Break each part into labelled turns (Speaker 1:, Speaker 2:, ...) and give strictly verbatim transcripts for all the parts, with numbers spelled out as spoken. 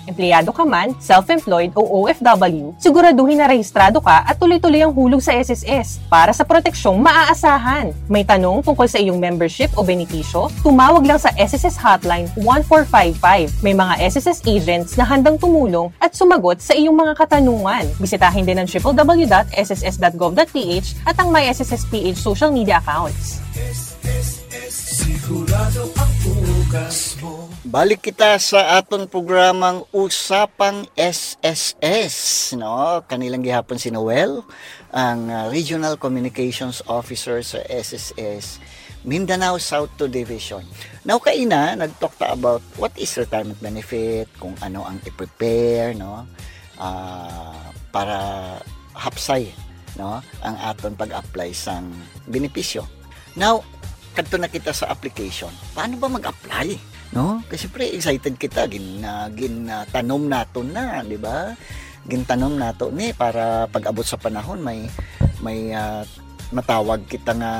Speaker 1: Empleyado ka man, self-employed o O F W, siguraduhin na rehistrado ka at tuloy-tuloy ang hulog sa S S S para sa proteksyong maaasahan. May tanong tungkol sa iyong membership o benepisyo? Tumawag lang sa S S S Hotline one four five five. May mga S S S agents na handang tumulong at sumagot sa iyong mga katanungan. Bisitahin din ang w w w dot s s s dot gov dot p h at ang My S S S P H social media accounts.
Speaker 2: S S S, sigurado ang ugas mo.
Speaker 3: Balik kita sa aton programang Usapang S S S, no? Kanilang gihapon si Noel, ang uh, Regional Communications Officer sa S S S Mindanao South two Division. Now kaina nag-talk ta about what is retirement benefit, kung ano ang i-prepare, no? Uh, para hapsay, no, ang aton pag-apply sang benepisyo. Now, kadto na kita sa application. Paano ba mag-apply? No? Kasi pre excited kita gin uh, gin uh, tanom nato na, di ba? Gin tanom nato ni para pag-abot sa panahon may may uh, matawag kita nga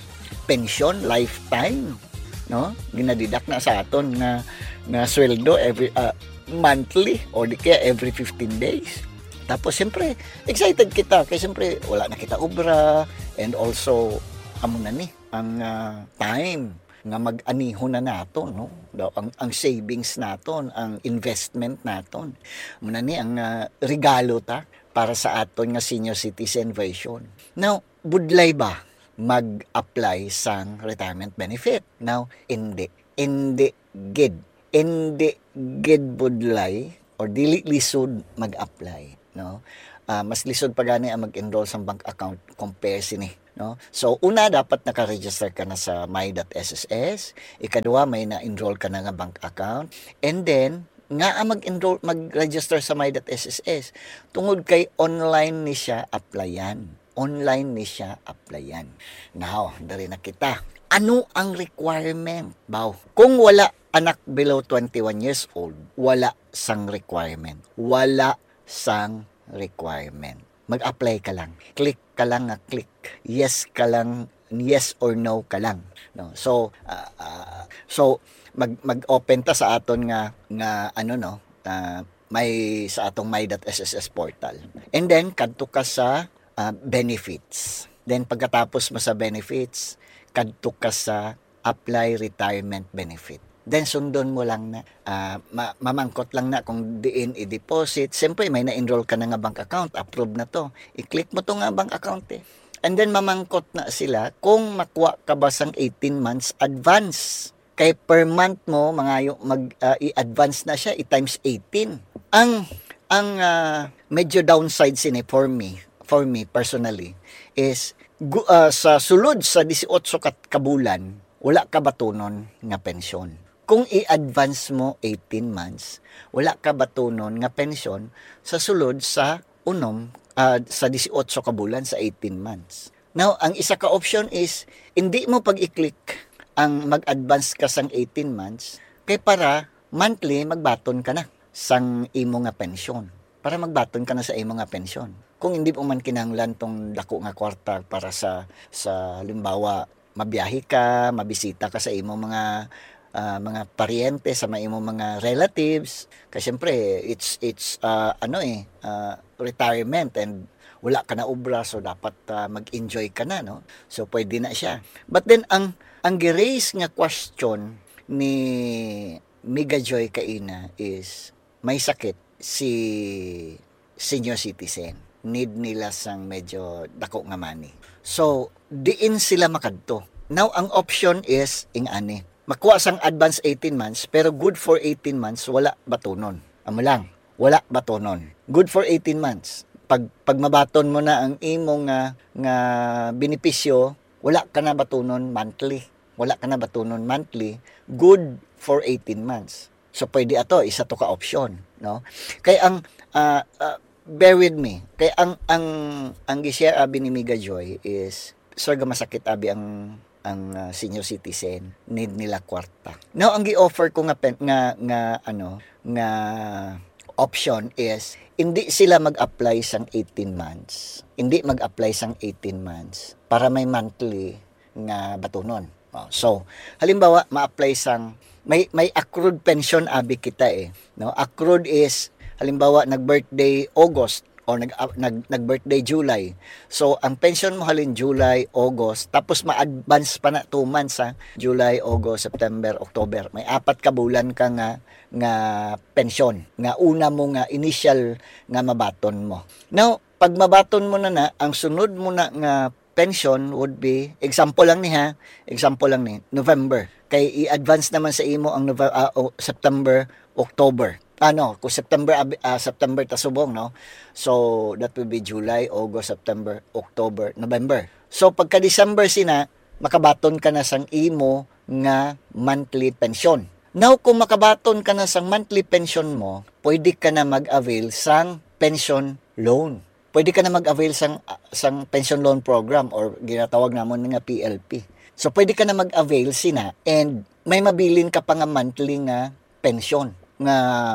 Speaker 3: pension lifetime, no? Ginadidak na sa aton nga nga sweldo every uh, monthly or di kaya every fifteen days. Tapos siyempre excited kita kasi siyempre wala na kita obra and also amo na ni ang uh, time nga mag-anihon na naton, no? Daw ang ang savings naton, ang investment naton. Muna ni ang uh, regalo ta para sa aton nga senior citizen version. Now, budlay ba mag-apply sang retirement benefit? Now, hindi. Hindi gid. Hindi gid budlay or dili lisod mag-apply, no? Uh, mas lisod pa gani ang mag-enroll sa bank account compare sini, no? So una dapat naka-register ka na sa my dot s s s, ikadua may na-enroll ka na nga bank account, and then nga ang mag-enroll mag-register sa my dot s s s tungod kay online ni siya applyan. Online ni siya applyan. Now, dari na kita. Ano ang requirement? Baw, kung wala anak below twenty-one years old, wala sang requirement. Wala sang requirement. Mag-apply ka lang. Click ka lang nga click. Yes ka lang, yes or no ka lang. No. So uh, uh, so mag mag-open ta sa aton nga nga ano no, uh, may sa atong my dot s s s portal. And then kadto ka sa uh, benefits. Then pagkatapos mo sa benefits, kadto ka sa apply retirement benefit. Then sundon mo lang na uh, ma- mamangkot lang na kung diin i-deposit. Siyempre may na-enroll ka na nga bank account, approve na to. I-click mo to nga bank account eh. And then mamangkot na sila kung makuha ka ba sang eighteen months advance. Kay per month mo mga mag uh, i-advance na siya i-times eighteen. Ang ang uh, medyo downside sini for me, for me personally is uh, sa sulod sa eighteen kat kabulan wala ka batunon nga pensyon. Kung i-advance mo eighteen months, wala ka batunon nga pensyon sa sulod sa unom uh, sa eighteen ka bulan sa eighteen months. Now, ang isa ka option is hindi mo pag i-click ang mag-advance ka sang eighteen months kay para monthly magbaton ka na sang imo nga pensyon. Para magbaton ka na sa imo nga pensyon. Kung hindi mo man kinahanglan tong dako nga kwarta para sa sa halimbawa mabiyahe ka, mabisita ka sa imo mga Uh, mga paryente sa mga imong mga relatives kasi syempre it's it's uh, ano eh uh, retirement and wala ka na obra so dapat uh, mag-enjoy ka na, no? So pwede na siya. But then ang ang gi-raise nga question ni Mega Joy kaina is may sakit si senior citizen, need nila sang medyo dako nga money, so diin sila makadto. Now ang option is ing ani makuha sang advance eighteen months, pero good for eighteen months, wala batunon. Amo lang, wala batunon. Good for eighteen months. Pag, pag mabaton mo na ang imong nga, nga benepisyo, wala ka na batunon monthly. Wala ka na batunon monthly. Good for eighteen months. So, pwede ato, isa to ka option. No? Kaya ang, uh, uh, bear with me, kaya ang, ang, ang gi-share abi ni Mega Joy is, sorga masakit abi ang ang uh, senior citizen, need nila kwarta. Now ang gi-offer ko nga pen, nga nga ano nga option is hindi sila mag-apply sang eighteen months. Hindi mag-apply sang eighteen months para may monthly nga batunon. Oh, so halimbawa ma-apply sang may may accrued pension abi kita eh, no? Accrued is halimbawa nag-birthday August or nag, uh, nag nag-birthday July. So ang pension mo halin July, August, tapos ma-advance pa na two months ha. July, August, September, October. May apat ka bulan ka nga nga pension. Nga una mo nga initial nga mabaton mo. Now, pag mabaton mo na na, ang sunod mo na nga pension would be, example lang ni ha, example lang ni, November. Kay i-advance naman sa imo ang November, uh, September, October. Ano, kung September uh, September ta subong, no? So that will be July, August, September, October, November. So pagka December sina, makabaton ka na sang imo nga monthly pension. Now kung makabaton ka na sang monthly pension mo, pwede ka na mag-avail sang pension loan. Pwede ka na mag-avail sang uh, sang pension loan program or ginatawag namon nga P L P. So pwede ka na mag-avail sina and may mabilin ka pa nga monthly nga pension nga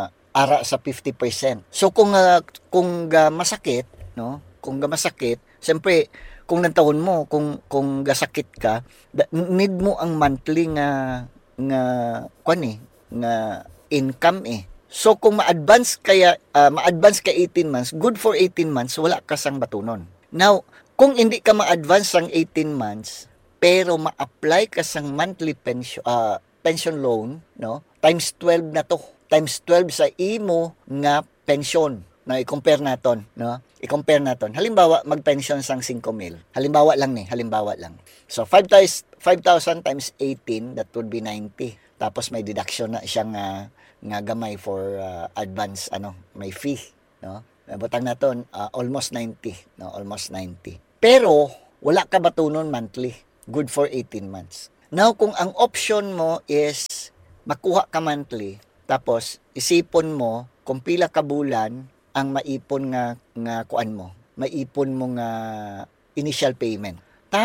Speaker 3: ara sa fifty percent. So kung uh, kung uh, masakit, no? Kung ga masakit, siyempre kung nantawon mo, kung kung gasakit ka, da, need mo ang monthly nga nga kwan eh, nga income eh. So kung ma-advance kaya uh, ma-advance ka eighteen months, good for eighteen months, wala ka sang batunon. Now, kung hindi ka ma-advance sang eighteen months, pero ma-apply ka sang monthly pension uh, pension loan, no? Times twelve na to. Times twelve sa imo nga pension. No, i-compare naton, no? I-compare naton. Halimbawa, mag-pension sang five mil. Halimbawa lang ni, halimbawa lang. So five thousand times eighteen, that would be ninety. Tapos may deduction na siyang uh, nga gamay for uh, advance ano, may fee, no? Butang naton uh, almost ninety, no? Almost ninety. Pero wala ka batunon monthly. Good for eighteen months. Now, kung ang option mo is makuha ka monthly, tapos isipon mo kung pila ka bulan ang maipon nga nga kuan mo, maipon mo nga initial payment.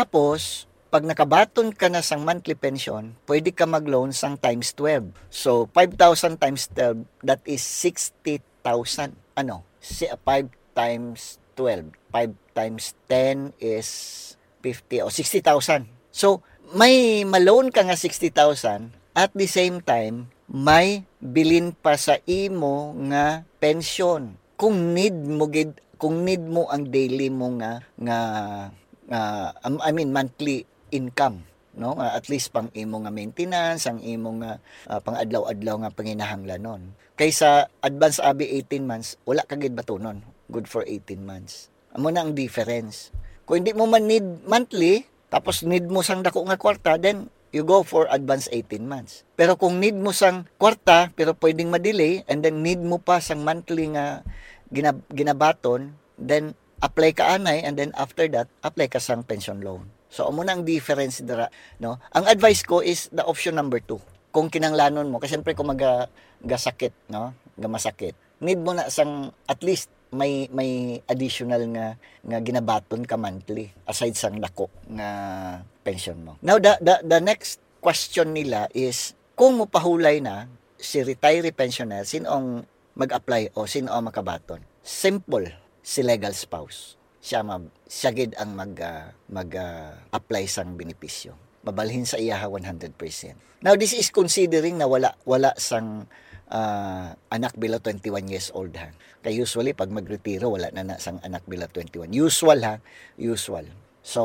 Speaker 3: Tapos pag nakabaton ka na sang monthly pension, pwede ka mag-loan sang times twelve. So five thousand times twelve, that is sixty thousand. Ano? five times twelve. five times ten is fifty o sixty thousand. So may ma-loan ka nga sixty thousand, at the same time may bilin pa sa imo nga pension. Kung need mo gid, kung need mo ang daily mo nga nga uh, I mean monthly income, no? Uh, at least pang imo nga maintenance, ang imo nga uh, pang adlaw-adlaw nga panginahanglanon. Kaysa advance abi eighteen months, wala ka gid batunon. Good for eighteen months. Amo na ang difference. Kung hindi mo man need monthly, tapos need mo sang dako nga kwarta, then you go for advance eighteen months. Pero kung need mo sang kwarta, pero pwedeng ma-delay, and then need mo pa sang monthly nga ginab- ginabaton, then apply ka anay, and then after that, apply ka sang pension loan. So, amo na ang difference dira, no? Ang advice ko is the option number two. Kung kinanglanon mo, kasi siyempre kung magasakit, no? Gamasakit. Need mo na sang at least may may additional nga nga ginabaton ka monthly aside sang dako nga pension mo. Now the the, the next question nila is kung mopahulay na si retiree pensioner, sino ang mag-apply o sino ang makabaton? Simple, si legal spouse. Siya ma siya gid ang mag uh, mag uh, apply sang benepisyo. Mabalhin sa iya one hundred percent. Now this is considering na wala wala sang uh, anak below twenty-one years old ha. Kaya usually pag magretiro wala na na sang anak below twenty-one. Usual ha, usual. So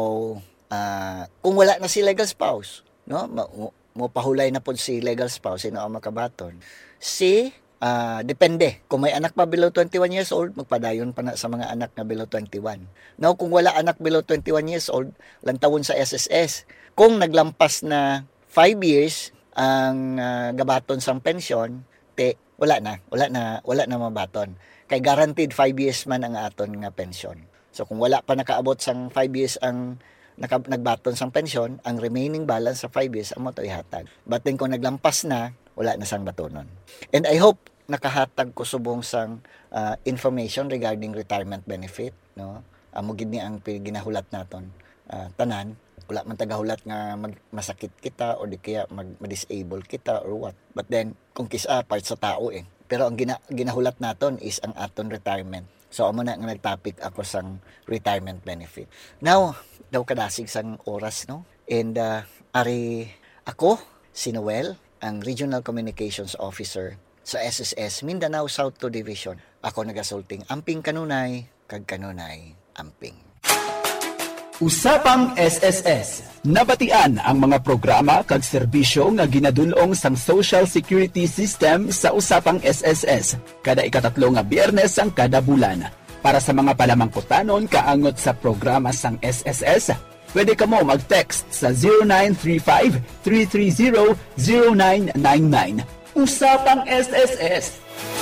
Speaker 3: uh, kung wala na si legal spouse, no, mo, mo pahulay na pod si legal spouse, sino ang makabaton? Si uh, depende. Kung may anak pa below twenty-one years old, magpadayon pa na sa mga anak na below twenty-one. Now kung wala anak below twenty-one years old, lantawon sa S S S. Kung naglampas na five years ang uh, gabaton sang pensyon, te wala na, wala na, wala na mabaton. Kay guaranteed five years man ang aton nga pensyon. So kung wala pa nakaabot sang five years ang naka, nagbaton sang pensyon, ang remaining balance sa five years amo to ihatag. But then kung naglampas na, wala na sang batonon. And I hope nakahatag ko subong sang uh, information regarding retirement benefit, no? Amo gid ni ang ginahulat naton uh, tanan. Wala man tagahulat nga mag, masakit kita o di kaya mag, ma-disable kita or what. But then kung kisa part sa tao eh. Pero ang gina, ginahulat naton is ang aton retirement. So amo na nga nagtopic ako sang retirement benefit. Now, daw kadasig sang oras, no? And uh, ari ako si Noel, ang Regional Communications Officer sa S S S Mindanao South two Division. Ako nagasulting amping kanunay, kag kanunay amping.
Speaker 4: Usapang S S S. Nabatian ang mga programa kag serbisyo nga ginadulong sang Social Security System sa Usapang S S S kada ikatatlo nga Biyernes ang kada bulan. Para sa mga palamangkutanon kaangot sa programa sang S S S, pwede ka mo mag-text sa zero nine three five, three three zero, zero nine nine nine. Usapang S S S.